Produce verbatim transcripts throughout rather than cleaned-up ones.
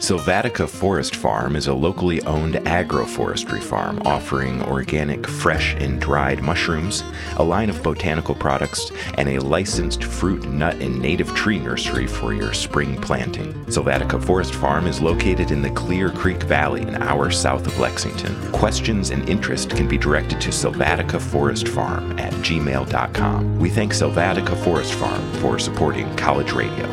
Sylvatica Forest Farm is a locally owned agroforestry farm offering organic, fresh, and dried mushrooms, a line of botanical products, and a licensed fruit, nut, and native tree nursery for your spring planting. Sylvatica Forest Farm is located in the Clear Creek Valley, an hour south of Lexington. Questions and interest can be directed to sylvatica forest farm at gmail dot com. We thank Sylvatica Forest Farm for supporting college radio.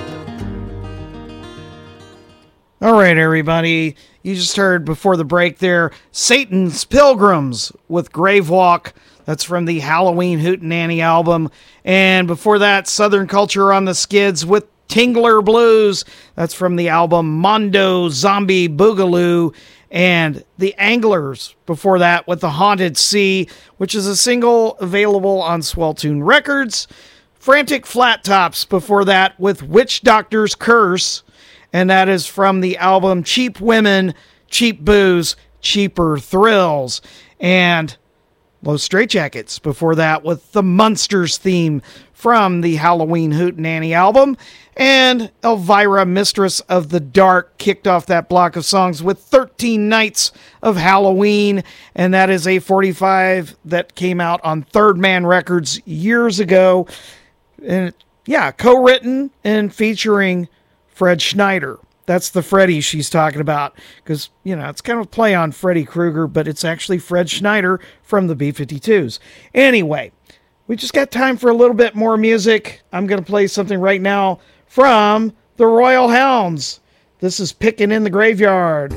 All right, everybody. You just heard before the break there, Satan's Pilgrims with Gravewalk. That's from the Halloween Hootenanny album. And before that, Southern Culture on the Skids with Tingler Blues. That's from the album Mondo Zombie Boogaloo. And the Anglers before that with The Haunted Sea, which is a single available on Swelltune Records. Frantic Flat Tops before that with Witch Doctor's Curse. And that is from the album Cheap Women, Cheap Booze, Cheaper Thrills. And Los Straitjackets before that with the Munsters theme from the Halloween Hootenanny album. And Elvira, Mistress of the Dark, kicked off that block of songs with thirteen Nights of Halloween. And that is a forty-five that came out on Third Man Records years ago. And yeah, co-written and featuring Fred Schneider. That's the Freddy she's talking about. Because, you know, it's kind of a play on Freddy Krueger, but it's actually Fred Schneider from the B fifty-twos. Anyway, we just got time for a little bit more music. I'm going to play something right now from the Royal Hounds. This is Pickin' in the Graveyard.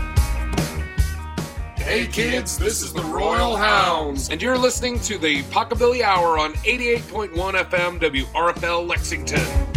Hey kids, this is the Royal Hounds, and you're listening to the Pockabilly Hour on eighty-eight point one F M W R F L Lexington.